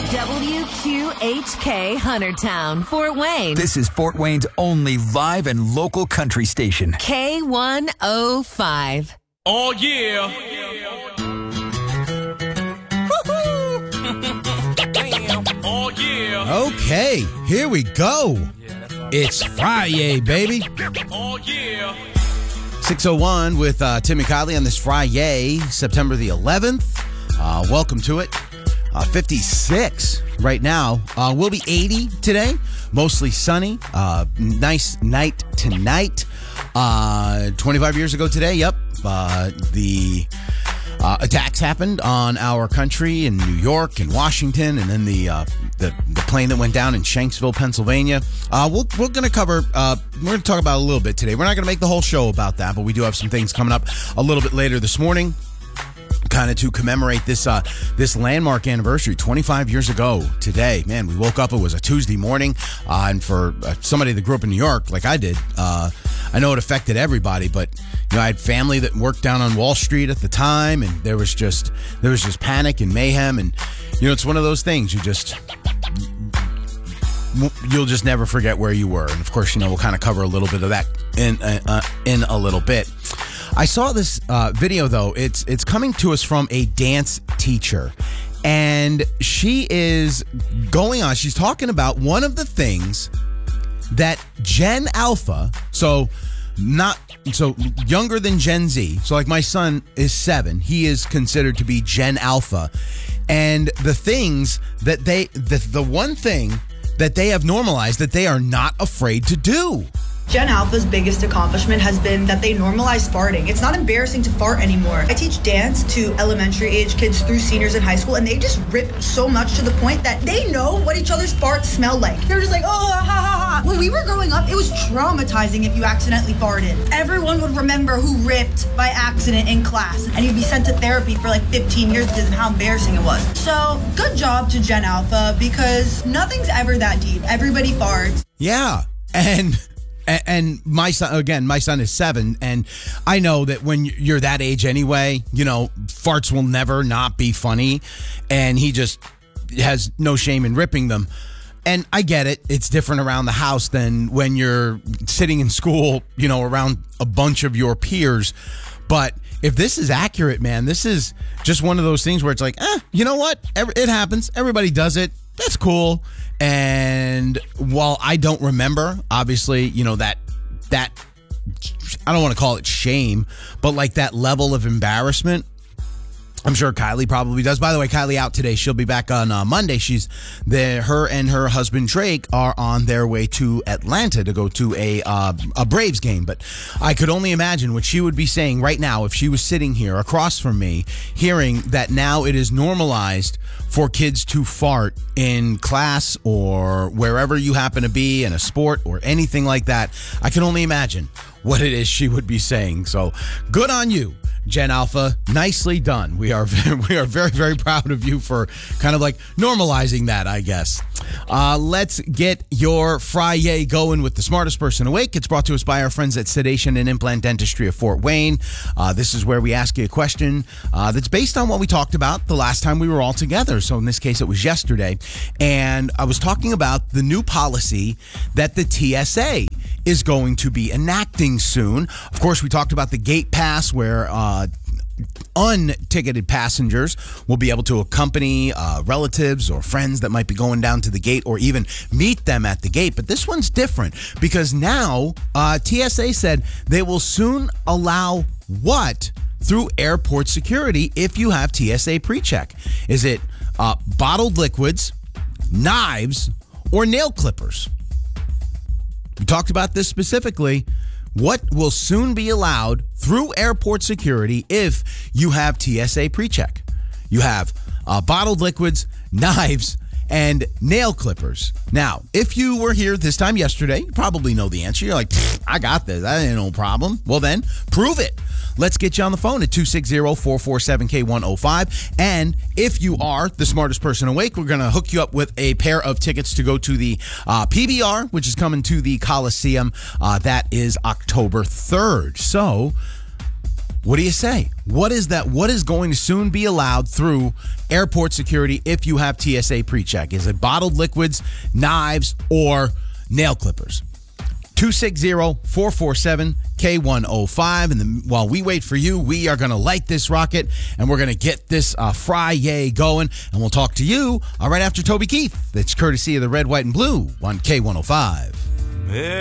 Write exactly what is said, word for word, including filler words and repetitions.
W Q H K Huntertown, Fort Wayne. This is Fort Wayne's only live and local country station. K one oh five. Oh, yeah. Oh, yeah. Okay, here we go. It's Friday, baby. Oh, yeah. six oh one with uh, Tim and Kylie on this Friday, September the eleventh. Uh, welcome to it. Uh, fifty-six right now. Uh, we'll be eighty today. Mostly sunny. Uh, nice night tonight. Uh, twenty-five years ago today, yep. Uh, the uh, attacks happened on our country in New York and Washington, and then the uh, the, the plane that went down in Shanksville, Pennsylvania. Uh, we'll, we're going to cover, uh, we're going to talk about it a little bit today. We're not going to make the whole show about that, but we do have some things coming up a little bit later this morning, kind of to commemorate this uh, this landmark anniversary. twenty-five years ago today. Man, we woke up, it was a Tuesday morning, uh, and for uh, somebody that grew up in New York like I did, uh, I know it affected everybody, but you know, I had family that worked down on Wall Street at the time, and there was just there was just panic and mayhem, and you know, it's one of those things you just you'll just never forget where you were. And of course, you know, we'll kind of cover a little bit of that in uh, uh, in a little bit. I saw this uh, video, though. It's it's coming to us from a dance teacher. And she is going on. She's talking about one of the things that Gen Alpha, so not so younger than Gen Z. So like my son is seven. He is considered to be Gen Alpha. And the things that they, the, the one thing that they have normalized that they are not afraid to do. Gen Alpha's biggest accomplishment has been that they normalize farting. It's not embarrassing to fart anymore. I teach dance to elementary age kids through seniors in high school, and they just rip so much to the point that they know what each other's farts smell like. They're just like, oh, ha, ha, ha. When we were growing up, it was traumatizing if you accidentally farted. Everyone would remember who ripped by accident in class, and you'd be sent to therapy for like fifteen years because of how embarrassing it was. So, good job to Gen Alpha, because nothing's ever that deep. Everybody farts. Yeah, and... And my son, again, my son is seven, and I know that when you're that age anyway, you know, farts will never not be funny, and he just has no shame in ripping them. And I get it. It's different around the house than when you're sitting in school, you know, around a bunch of your peers. But if this is accurate, man, this is just one of those things where it's like, eh, you know what? It happens. Everybody does it. That's cool. And while I don't remember, obviously, you know, that, that, I don't want to call it shame, but like that level of embarrassment, I'm sure Kylie probably does. By the way, Kylie out today. She'll be back on uh, Monday. She's there. Her and her husband Drake are on their way to Atlanta to go to a uh, a Braves game. But I could only imagine what she would be saying right now if she was sitting here across from me, hearing that now it is normalized for kids to fart in class or wherever you happen to be in a sport or anything like that. I can only imagine what it is she would be saying. So good on you, Gen Alpha. Nicely done. We are we are very, very proud of you for kind of like normalizing that, I guess. Uh, let's get your Friday going with the smartest person awake. It's brought to us by our friends at Sedation and Implant Dentistry of Fort Wayne. Uh, this is where we ask you a question uh, that's based on what we talked about the last time we were all together. So in this case, it was yesterday. And I was talking about the new policy that the T S A is going to be enacting soon. Of course, we talked about the gate pass where uh, unticketed passengers will be able to accompany uh, relatives or friends that might be going down to the gate or even meet them at the gate. But this one's different because now uh, T S A said they will soon allow what? Through airport security if you have T S A PreCheck. Is it uh, bottled liquids, knives, or nail clippers? We talked about this specifically. What will soon be allowed through airport security if you have T S A PreCheck? You have uh, bottled liquids, knives, and nail clippers. Now, if you were here this time yesterday, you probably know the answer. You're like, I got this. That ain't no problem. Well then, prove it. Let's get you on the phone at two six zero, four four seven, K one oh five. And if you are the smartest person awake, we're going to hook you up with a pair of tickets to go to the uh, P B R, which is coming to the Coliseum. Uh, that is October third. So What do you say? What is that? What is going to soon be allowed through airport security if you have T S A PreCheck? Is it bottled liquids, knives, or nail clippers? two six zero, four four seven, K one oh five. And then while we wait for you, we are going to light this rocket and we're going to get this uh, Friday going. And we'll talk to you uh, right after Toby Keith. That's courtesy of the Red, White, and Blue on K one oh five.